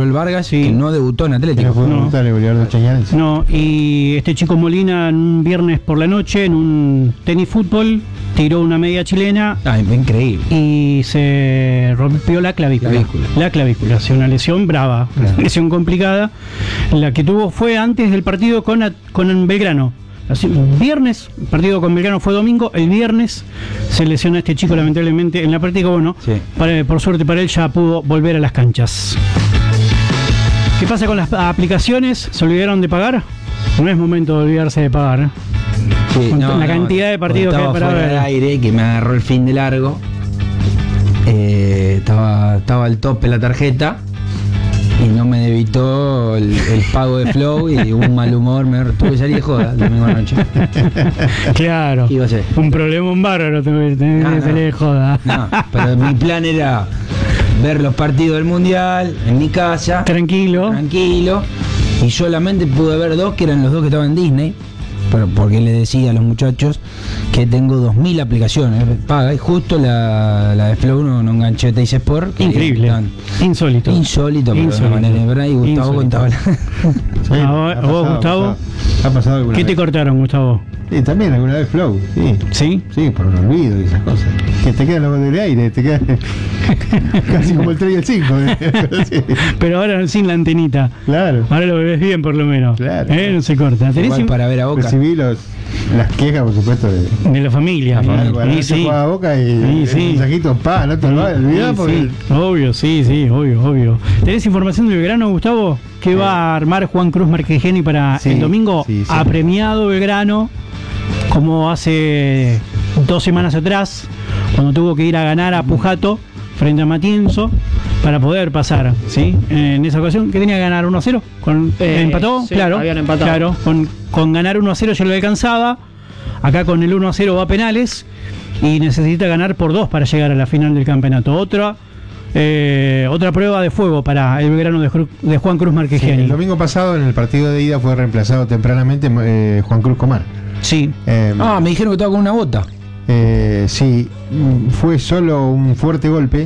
Joel Vargas, Sí. que no debutó en Atlético. Pero fue No. preguntarle a Bolivar Chañarense. No, y este chico Molina un viernes por la noche en un tenis fútbol tiró una media chilena Ah, increíble. y se rompió la clavícula. La clavícula, sí, una lesión brava, una lesión complicada. La que tuvo fue antes del partido con Belgrano. Así, viernes, el partido con Belgrano fue domingo, el viernes se lesiona este chico lamentablemente en la práctica. Bueno, Sí. por suerte para él ya pudo volver a las canchas. ¿Qué pasa con las aplicaciones? ¿Se olvidaron de pagar? No es momento de olvidarse de pagar. Sí, Con la cantidad de partidos que hay para fuera ver. del aire, que me agarró el fin de largo. Estaba al tope la tarjeta y no me debitó el pago de Flow y un mal humor. Tuve que salir de joda el domingo a la noche. Claro. ¿Qué iba a hacer? Un problema, un bárbaro, tenés que salir de joda. No, pero mi plan era ver los partidos del Mundial en mi casa, Tranquilo. y solamente pude ver dos, que eran los dos que estaban en Disney, pero porque le decía a los muchachos que tengo 2000 aplicaciones, paga, y justo la de Flow no enganché Teis Sport. que Increíble. estaban- Insólito. Insólito, pero de una manera, ¿verdad? Y Gustavo Insólito. contaba Sí, ¿A vos, ha pasado, Gustavo? Ha pasado alguna ¿Qué te vez. cortaron, Gustavo? Sí, también alguna vez Flow, sí. ¿Sí? Sí, por un olvido y esas cosas. Que te quedan los del aire, te quedan casi como el 3 y el 5. Sí. Pero ahora sin la antenita. Claro. Ahora lo ves bien, por lo menos. Claro. No se corta. ¿Tenés igual para ver a Boca. Recibí las quejas, por supuesto, de de la familia? bueno, Sí, se sí. juega a Boca y el Sí. mensajito, no te olvides Sí, porque... sí. Obvio, sí, obvio. ¿Tenés información del Belgrano, Gustavo? ¿Qué va a armar Juan Cruz Marquegeni para Sí, el domingo? sí, sí. Ha premiado Belgrano, como hace 2 semanas atrás, cuando tuvo que ir a ganar a Pujato frente a Matienzo para poder pasar, ¿sí? En esa ocasión, que tenía que ganar 1-0, empató, sí, claro, habían empatado. claro, con ganar 1-0 ya lo alcanzaba. Acá con el 1-0 va a penales y necesita ganar por 2 para llegar a la final del campeonato. Otra prueba de fuego para el Belgrano de Juan Cruz Sí, Marquegeni. el domingo pasado en el partido de ida fue reemplazado tempranamente Juan Cruz Comar. Sí. Me dijeron que estaba con una bota. Sí, fue solo un fuerte golpe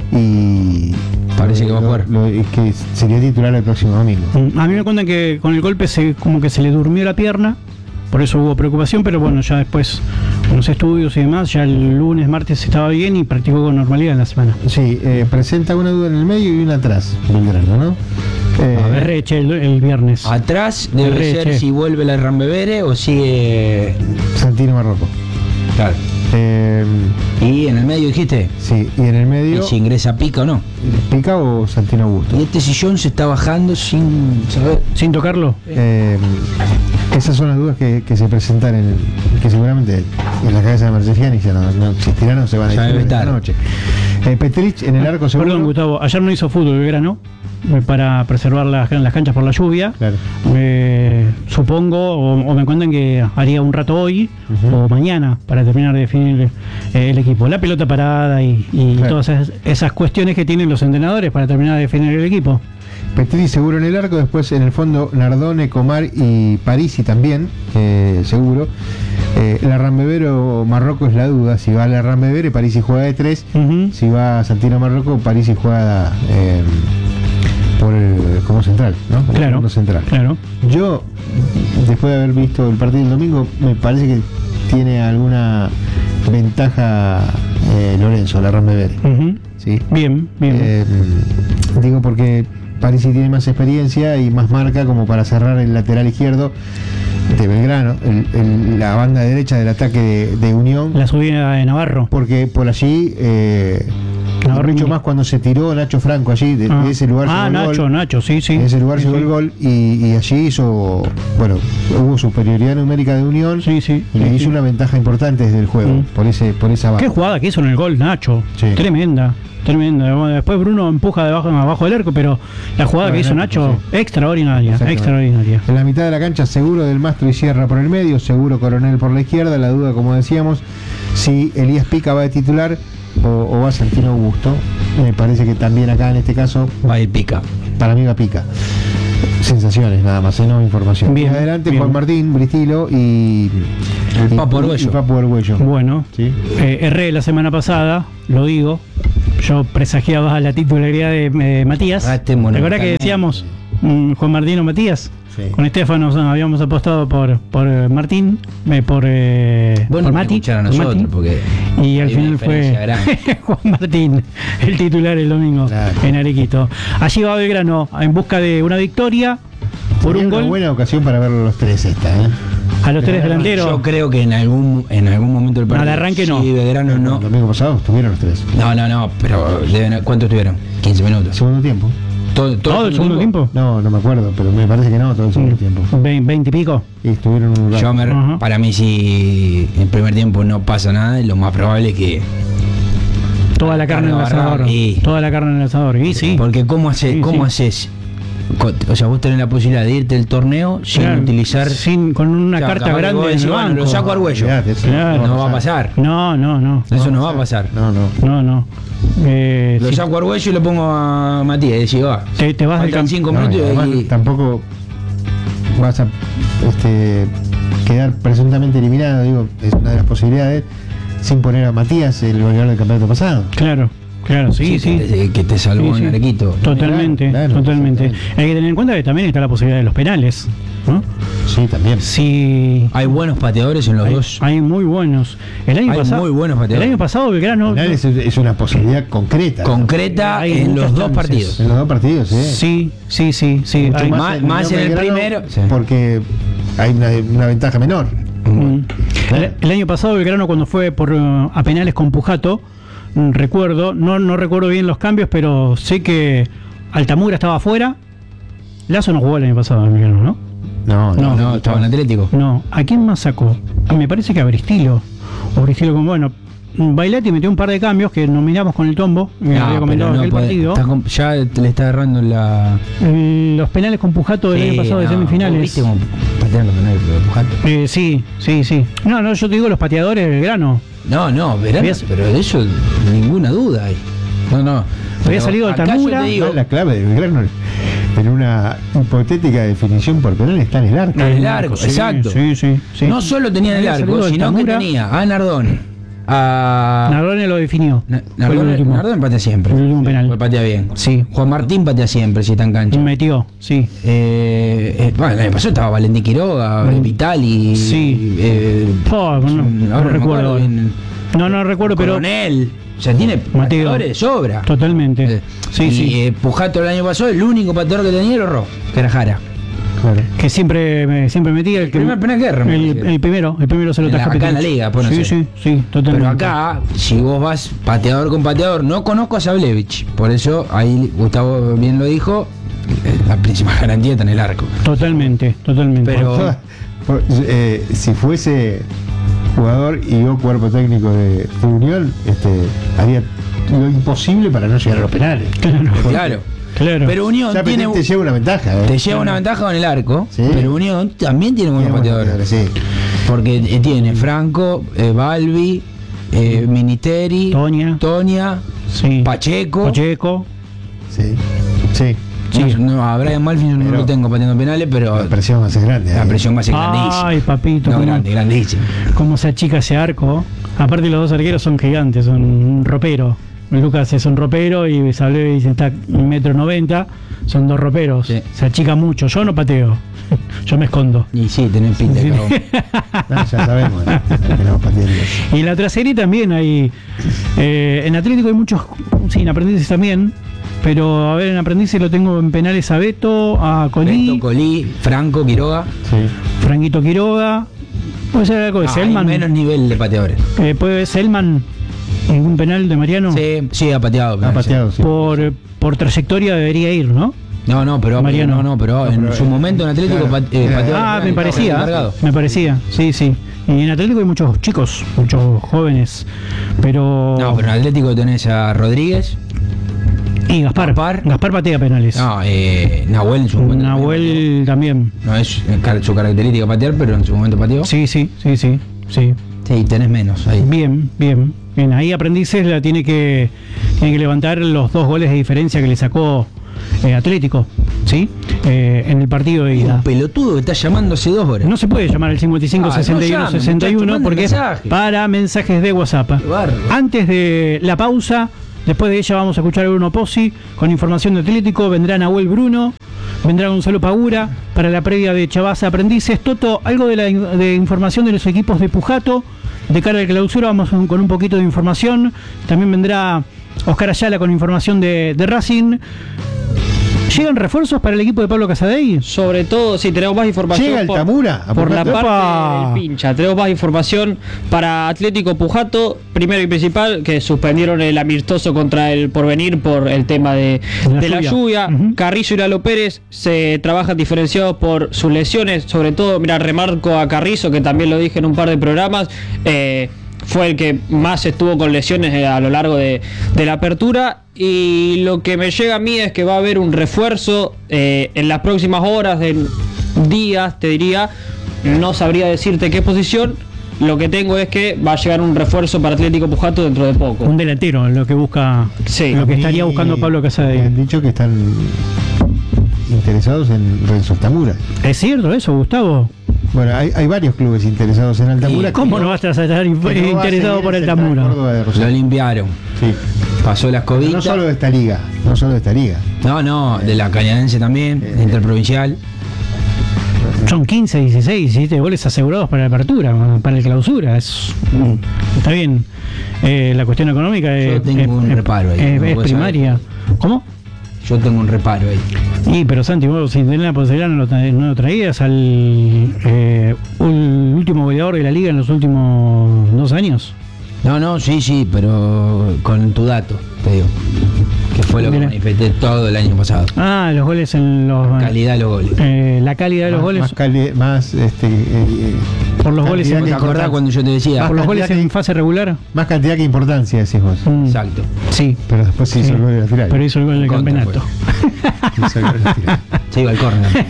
y Parece que va a jugar. Es que sería titular el próximo domingo. A mí me cuentan que con el golpe como que se le durmió la pierna, por eso hubo preocupación, pero bueno, ya después con los estudios y demás, ya el lunes, martes estaba bien y practicó con normalidad en la semana. Sí, presenta una duda en el medio y una atrás, Belgrano, ¿no? Reche el viernes. Atrás debe Reche. ser si vuelve la Rambevere o sigue. Santino Marroco. Claro. Y en el medio dijiste, Sí, y en el medio, ¿y si ingresa Pica o no? ¿Pica o Santino Augusto? Y este sillón se está bajando sin saber. ¿Sin tocarlo? Esas son las dudas que se presentan que seguramente en la cabeza de Marchegiani ya no existirán, no se van a Ya decir debe esta estar. noche. Petrich en el arco seguro. Perdón, Gustavo, ayer no hizo fútbol Belgrano para preservar las canchas por la lluvia. Claro. Supongo, o me cuentan que haría un rato hoy o mañana para terminar de definir el equipo. La pelota parada y Claro. todas esas cuestiones que tienen los entrenadores para terminar de definir el equipo. Petri seguro en el arco, después en el fondo Nardone, Comar y Parisi también, seguro. La Rambevero Marroco es la duda, si va a la Rambevere, Parisi juega de 3, Ujú. si va a Santino Marroco, Parisi juega como central, ¿no? Como Claro, segundo central. claro. Yo, después de haber visto el partido del domingo, me parece que tiene alguna ventaja Lorenzo, la Rambevere. Ujú. ¿Sí? Bien. Digo porque Parisi tiene más experiencia y más marca como para cerrar el lateral izquierdo de Belgrano, la banda derecha del ataque de Unión, La subida de Navarro. porque por allí Navarro mucho y- más cuando se tiró Nacho Franco allí, de ese lugar llegó el gol. Nacho, sí. En ese lugar Sí, llegó sí. el gol y allí hizo, hubo superioridad numérica de Unión Sí. y le Sí, hizo sí. una ventaja importante desde el juego, por esa banda. Qué jugada que hizo en el gol, Nacho. Sí. Tremenda. Bueno, después Bruno empuja abajo del arco, pero la jugada que hizo Nacho, extraordinaria. Exactamente. En la mitad de la cancha, seguro del Mastro y Sierra por el medio, seguro Coronel por la izquierda. La duda, como decíamos, si Elías Pica va de titular o va Santino Augusto. Me parece que también acá en este caso, Va a ir Pica. para mí va Pica. Sensaciones nada más, no información. Bien, Y adelante bien. Juan Martín, Bristilo y Papu Argüello. y Papu Argüello. Bueno, ¿Sí? erré la semana pasada, lo digo. yo presagiaba la titularidad de Matías. ¿Te acuerdas que decíamos Juan Martín o Matías? Sí. Con Estefano habíamos apostado por Martín, por Mati. A nosotros, Mati, porque y al final fue Juan Martín, el titular el domingo, claro, en Arequito. Allí va Belgrano en busca de una victoria por un gol. Una buena ocasión para ver los tres esta, a los tres delanteros. Yo creo que en algún momento del partido. Al arranque no. Sí, Belgrano no. El domingo pasado estuvieron los tres. No, pero ¿cuánto estuvieron? 15 minutos. Segundo tiempo. ¿Todo el segundo tiempo? No me acuerdo, pero me parece que no, todo el segundo tiempo. 20 y pico. Y estuvieron un lugar. Para mí, si en el primer tiempo no pasa nada, lo más probable es que toda la carne en el asador. Toda la carne en el asador. Y sí. Porque ¿cómo haces? O sea, vos tenés la posibilidad de irte del torneo sin utilizar. Con una carta grande en el banco. Lo saco a Argüello. No va a pasar. No. Eso no va a pasar. No. Lo saco a Argüello y lo pongo a Matías. Y decís, va. Te vas del campo. 5 minutos y tampoco vas a quedar presuntamente eliminado. Digo, es una de las posibilidades sin poner a Matías, el goleador del campeonato pasado. Claro, sí. Que te salvó en Arequito. Totalmente. Hay que tener en cuenta que también está la posibilidad de los penales, ¿no? Sí, también. Sí. Hay buenos pateadores en los dos. Hay muy buenos. El año pasado Belgrano. Penales es una posibilidad concreta. Concreta en los dos partidos. En los dos partidos, sí. Sí. Más en el primero. Porque hay una ventaja menor. El año pasado Belgrano, cuando fue a penales con Pujato, recuerdo, no recuerdo bien los cambios, pero sé que Altamura estaba afuera. Lazo no jugó el año pasado en Belgrano, ¿no? No, estaba en Atlético. No, ¿a quién más sacó? Me parece que a Bristilo. Bailati metió un par de cambios que nos miramos con el tombo, que había comentado en aquel partido. Ya le está agarrando los penales con Pujato del año pasado de semifinales. ¿Viste cómo patean los penales de Pujato? Sí. No, yo te digo los pateadores de Belgrano. No, Belgrano, pero de eso ninguna duda hay. No. Había salido Altamura. La clave de Belgrano en una hipotética definición por penal está en el arco. En el arco, exacto. Sí. No solo tenía en el arco, sino que tenía a Nardone. Nardone lo definió. Nardone patea siempre. El último penal. Patea bien. Sí. Juan Martín patea siempre si está en cancha. Metió, sí. Bueno, el año pasado estaba Valentín Quiroga, Vitali. Sí. No recuerdo. No recuerdo, pero. Coronel. O sea, tiene pateadores de sobra. Totalmente. Sí. Pujato el año pasado, el único pateador que tenía era Ro, que era Jara. Claro. Que siempre metía el primer penal que el primero se lo trajo acá en la liga, sí, totalmente. Pero acá, si vos vas pateador con pateador, no conozco a Sablevich, por eso ahí Gustavo bien lo dijo, la principal garantía está en el arco. Totalmente. Pero si fuese jugador y yo cuerpo técnico de Unión, haría lo imposible para no llegar a los penales. Claro. Pero Unión te lleva una ventaja. Te lleva una ventaja con el arco, sí. Pero Unión también tiene buenos pateadores. Sí. Porque tiene Franco, Balbi, Miniteri, Tonia, sí. Pacheco. Sí. A Brian Malfin no lo tengo pateando penales, pero la presión va a ser grande. La presión va a ser grandísima. Ay, papito. Grandísima. Cómo se achica ese arco. Aparte los dos arqueros son gigantes, son un ropero. Lucas es un ropero y Sablevich está 1,90 m, son dos roperos. Sí. Se achica mucho. Yo no pateo, yo me escondo. Y sí, tenés pinta de ya sabemos que no patearía. Y en la trasería también hay. En Atlético hay muchos, sí, en aprendices también. Pero a ver, en aprendices lo tengo en penales a Beto, a Colí, Franco, Quiroga. Sí. Franquito Quiroga. Puede ser algo de Selman. Hay menos nivel de pateadores. Puede ser Selman. ¿Algún penal de Mariano? Sí, ha pateado. Sí. Por trayectoria debería ir, ¿no? Pero Mariano. Pero en su momento en Atlético pateó. Me parecía, sí. Y en Atlético hay muchos chicos, muchos jóvenes, pero en Atlético tenés a Rodríguez y Gaspar patea penales. Nahuel en su momento. Nahuel también. No es su característica patear, pero en su momento pateó. Sí. Sí, tenés menos ahí. Bien. Ahí Aprendices la tiene que levantar los 2 goles de diferencia que le sacó Atlético, ¿sí? En el partido de ida. Un pelotudo que está llamando hace 2 horas. No se puede llamar al 55 61 61 porque es para mensajes de WhatsApp. Antes de la pausa Después de ella vamos a escuchar a Bruno Pozzi con información de Atlético. Vendrá Nahuel Bruno, vendrá Gonzalo Pagura para la previa de Chavaz Aprendices. Toto, algo de información de los equipos de Pujato de cara a la clausura. Vamos con un poquito de información. También vendrá Oscar Ayala con información de Racing. ¿Llegan refuerzos para el equipo de Pablo Casadei? Sobre todo, sí, tenemos más información. ¿Llega Altamura? Por la parte del pincha. Tenemos más información para Atlético Pujato. Primero y principal, que suspendieron el amistoso contra el Porvenir por el tema de la lluvia. Uh-huh. Carrizo y Lalo Pérez se trabajan diferenciados por sus lesiones. Sobre todo, mira, remarco a Carrizo, que también lo dije en un par de programas. Fue el que más estuvo con lesiones a lo largo de la apertura, y lo que me llega a mí es que va a haber un refuerzo en las próximas horas, en días, te diría. No sabría decirte qué posición. Lo que tengo es que va a llegar un refuerzo para Atlético Pujato dentro de poco. Un delantero, lo que busca, sí, lo que estaría buscando Pablo Casadei. Me han dicho que están interesados en Renzo Altamura. ¿Es cierto eso, Gustavo? Bueno, hay varios clubes interesados en Altamura. ¿Cómo no vas a estar interesado por Altamura? Lo limpiaron. Sí. Pasó las covitas. No solo de esta liga. No, de la Cañadense también, interprovincial. Son 15, 16, 17 goles asegurados para la apertura, para el clausura. Está bien. La cuestión económica Yo tengo un reparo ahí. es primaria. ¿Cómo? Yo tengo un reparo ahí. Y pero Santi, vos si tenés la posibilidad no lo traías al último goleador de la liga en los últimos 2 años. No, sí, pero con tu dato, te digo. Que fue lo que manifesté todo el año pasado. Los goles en los... Calidad de los goles. La calidad de los goles... por los goles... ¿Te acordás cuando yo te decía? Por los goles en fase regular. Más cantidad que importancia, decís vos. Exacto. Sí. Pero después se hizo el gol de la final. Pero hizo el gol del campeonato. Se iba al córner.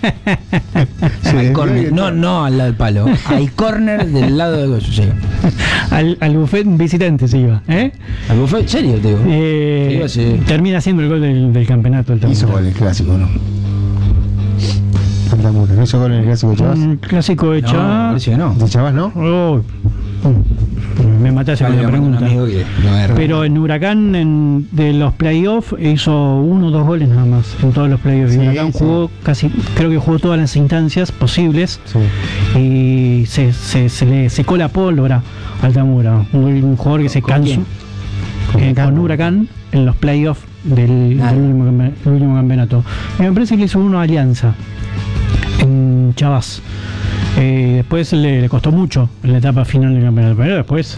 No al lado del palo. Hay córner del lado del gol. Al buffet visitante se iba. ¿Al buffet? ¿Serio te digo? Termina siendo el gol del campeonato. Hizo gol en el clásico, ¿no? Altamura, ¿no hizo gol en el clásico de Chavás? Clásico de Chavás. Parece que no. ¿De Chavás no? Me mataste con la pregunta. Pero en Huracán, de los playoffs, hizo 1 o 2 goles nada más en todos los playoffs. Huracán jugó creo que jugó todas las instancias posibles. Sí. Y se le secó la pólvora a Altamura. Un jugador que se cansó con Huracán en los playoffs del último campeonato. Me parece que le hizo uno a Alianza en Chavás. Después le costó mucho en la etapa final del campeonato, pero después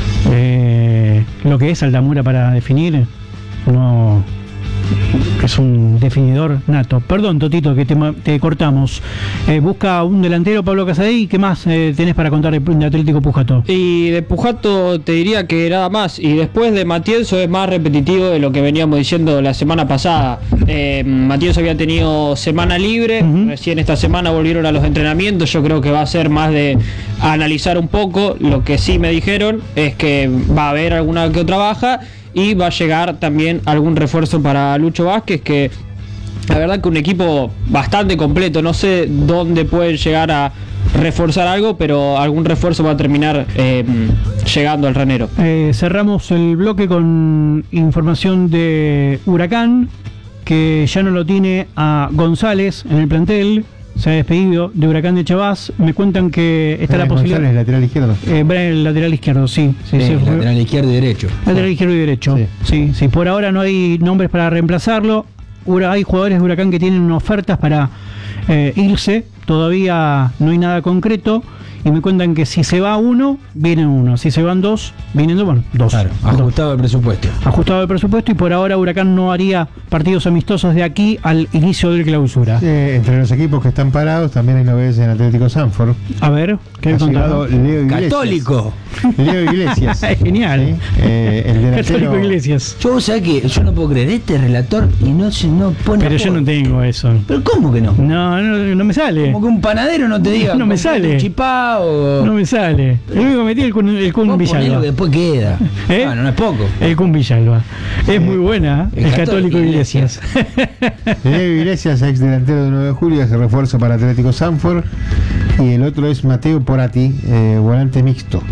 lo que es Altamura para definir no es un definidor nato. Perdón, Totito, que te cortamos. Busca un delantero, Pablo Casadei. ¿Qué más tenés para contar de Atlético Pujato? Y de Pujato te diría que nada más. Y después de Matienzo es más repetitivo de lo que veníamos diciendo la semana pasada. Matienzo había tenido semana libre. Recién esta semana volvieron a los entrenamientos. Yo creo que va a ser más de analizar un poco. Lo que sí me dijeron es que va a haber alguna que otra baja. Y va a llegar también algún refuerzo para Lucho Vázquez, que la verdad que un equipo bastante completo. No sé dónde pueden llegar a reforzar algo, pero algún refuerzo va a terminar llegando al ranero. Cerramos el bloque con información de Huracán, que ya no lo tiene a González en el plantel. Se ha despedido de Huracán de Chavás. Me cuentan que está la posibilidad. ¿González, lateral izquierdo? El lateral izquierdo, sí. Lateral izquierdo y derecho. Lateral izquierdo y derecho. Sí. Por ahora no hay nombres para reemplazarlo. Hay jugadores de Huracán que tienen ofertas para irse. Todavía no hay nada concreto. Y me cuentan que si se va uno, viene uno. Si se van dos, vienen dos. Claro, ajustado el presupuesto. Ajustado el presupuesto, y por ahora Huracán no haría partidos amistosos de aquí al inicio del clausura. Entre los equipos que están parados también hay novedades en Atlético Sanford. A ver, ¿qué ha llegado Leo Iglesias. ¡Católico! Leo Iglesias. Genial. ¿Sí? El delantero Católico Iglesias. Yo, ¿sabes qué? Yo no puedo creer. Este relator y no pone. Pero yo no tengo eso. ¿Pero cómo que no? No me sale. Como que un panadero no te diga. No me sale. Chipá o... No me sale. El único que metí es el Kun Villalba. Que después queda. Bueno, no es poco. El Kun Villalba. Es muy buena. El Católico Iglesias. Leo Iglesias, ex delantero de 9 de julio, es el refuerzo para Atlético Sanford. Y el otro es Mateo Porati, volante mixto.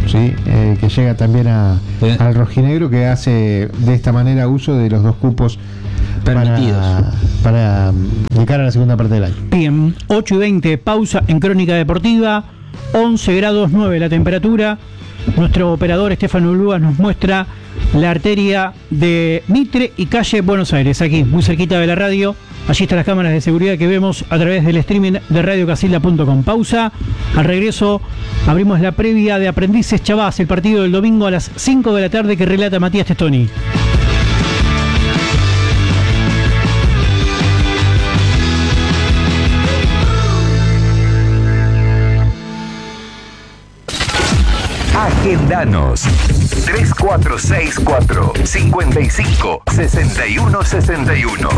¿sí? Que llega también al rojinegro, que hace de esta manera uso de los 2 cupos permitidos para de cara a la segunda parte del año. Bien, 8:20, pausa en Crónica Deportiva, 11 grados 9 la temperatura. Nuestro operador Estefano Ulúa nos muestra la arteria de Mitre y calle Buenos Aires, aquí, muy cerquita de la radio. Allí están las cámaras de seguridad que vemos a través del streaming de radiocasilda.com. Pausa. Al regreso abrimos la previa de Aprendices Chavás, el partido del domingo a las 5 de la tarde que relata Matías Testoni. Agendanos 3464 55 61 61.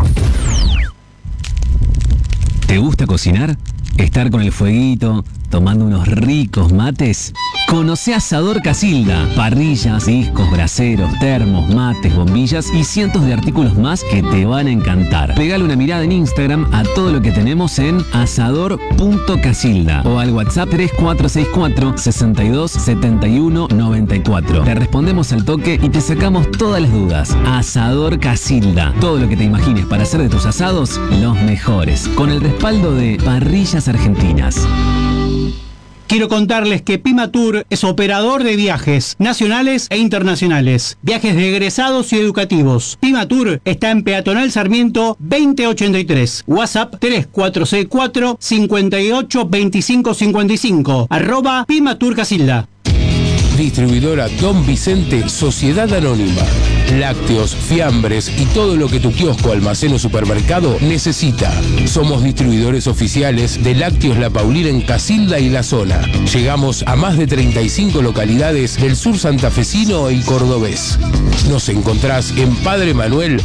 ¿Te gusta cocinar? ¿Estar con el fueguito, tomando unos ricos mates? Conoce Asador Casilda. Parrillas, discos, braseros, termos, mates, bombillas y cientos de artículos más que te van a encantar. Pegale una mirada en Instagram a todo lo que tenemos en asador.casilda o al WhatsApp 3464 62 71 94. Te respondemos al toque y te sacamos todas las dudas. Asador Casilda. Todo lo que te imagines para hacer de tus asados los mejores. Con el respaldo de Parrillas Argentinas. Quiero contarles que Pimatur es operador de viajes nacionales e internacionales, viajes de egresados y educativos. Pimatur está en Peatonal Sarmiento 2083, WhatsApp 3464 58 25 55, @Pimatur Casilda. Distribuidora Don Vicente, Sociedad Anónima. Lácteos, fiambres y todo lo que tu kiosco, almacén o supermercado necesita. Somos distribuidores oficiales de Lácteos La Paulina en Casilda y la zona. Llegamos a más de 35 localidades del sur santafesino y cordobés. Nos encontrás en Padre Manuel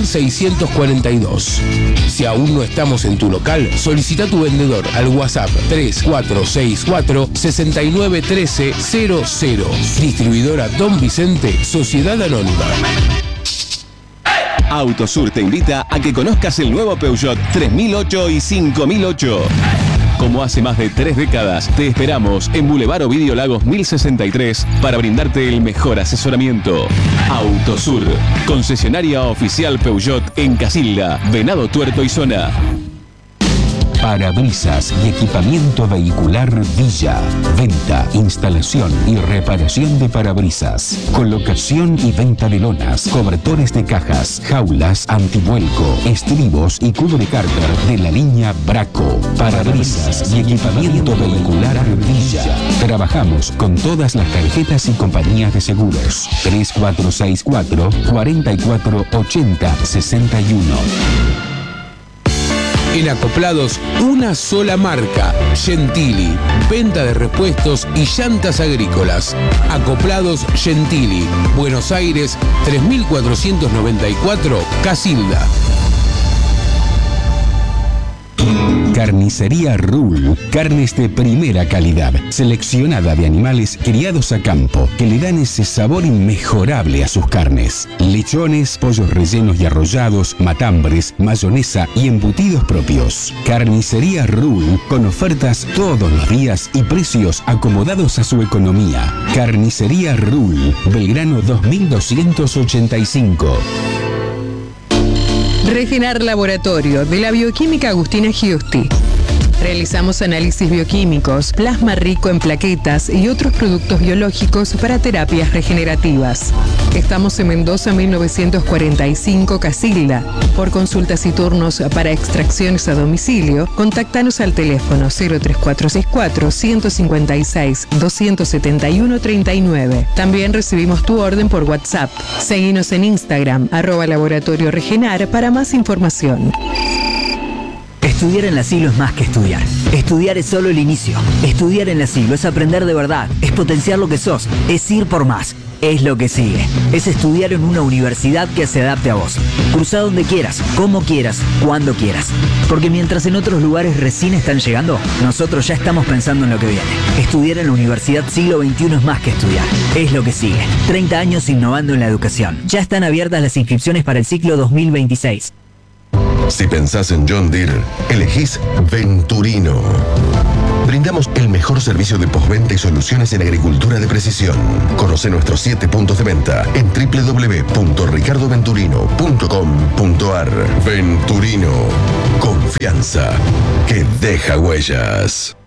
2642. Si aún no estamos en tu local, solicita tu vendedor al WhatsApp 3464 691300. Distribuidora Don Vicente, Sociedad Anónima. Autosur te invita a que conozcas el nuevo Peugeot 3008 y 5008. Como hace más de 3 décadas, te esperamos en Boulevard Ovidio Lagos 1063 para brindarte el mejor asesoramiento. Autosur, concesionaria oficial Peugeot en Casilda, Venado Tuerto y zona. Parabrisas y equipamiento vehicular Villa. Venta, instalación y reparación de parabrisas. Colocación y venta de lonas, cobertores de cajas, jaulas antivuelco, estribos y cubre cárter de la línea Braco. Parabrisas y equipamiento vehicular Villa. Trabajamos con todas las tarjetas y compañías de seguros. 3464 4480 61. En Acoplados, una sola marca, Gentili, venta de repuestos y llantas agrícolas. Acoplados Gentili, Buenos Aires, 3494, Casilda. Carnicería Rul, carnes de primera calidad, seleccionada de animales criados a campo, que le dan ese sabor inmejorable a sus carnes. Lechones, pollos rellenos y arrollados, matambres, mayonesa y embutidos propios. Carnicería Rul, con ofertas todos los días y precios acomodados a su economía. Carnicería Rul, Belgrano 2285. Regenar Laboratorio de la Bioquímica Agustina Giusti. Realizamos análisis bioquímicos, plasma rico en plaquetas y otros productos biológicos para terapias regenerativas. Estamos en Mendoza 1945 Casilda. Por consultas y turnos para extracciones a domicilio, contáctanos al teléfono 03464 156 271 39. También recibimos tu orden por WhatsApp. Seguinos en Instagram @Laboratorio Regenar para más información. Estudiar en la Siglo es más que estudiar. Estudiar es solo el inicio. Estudiar en la Siglo es aprender de verdad, es potenciar lo que sos, es ir por más. Es lo que sigue. Es estudiar en una universidad que se adapte a vos. Cursa donde quieras, como quieras, cuando quieras. Porque mientras en otros lugares recién están llegando, nosotros ya estamos pensando en lo que viene. Estudiar en la Universidad Siglo XXI es más que estudiar. Es lo que sigue. 30 años innovando en la educación. Ya están abiertas las inscripciones para el ciclo 2026. Si pensás en John Deere, elegís Venturino. Brindamos el mejor servicio de postventa y soluciones en agricultura de precisión. Conoce nuestros 7 puntos de venta en www.ricardoventurino.com.ar. Venturino, confianza que deja huellas.